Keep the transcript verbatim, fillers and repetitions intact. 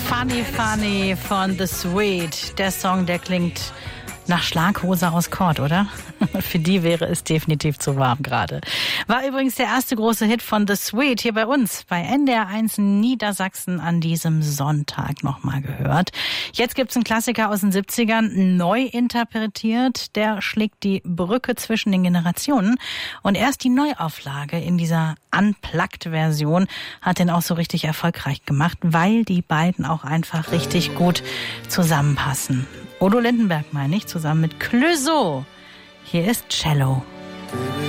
Funny Funny von The Sweet. Der Song, der klingt nach Schlaghose aus Kord, oder? Für die wäre es definitiv zu warm gerade. War übrigens der erste große Hit von The Sweet hier bei uns, bei N D R eins Niedersachsen an diesem Sonntag nochmal gehört. Jetzt gibt's einen Klassiker aus den siebzigern, neu interpretiert. Der schlägt die Brücke zwischen den Generationen. Und erst die Neuauflage in dieser Unplugged-Version hat den auch so richtig erfolgreich gemacht, weil die beiden auch einfach richtig gut zusammenpassen. Odo Lindenberg meine ich, zusammen mit Clouseau. Hier ist Cello.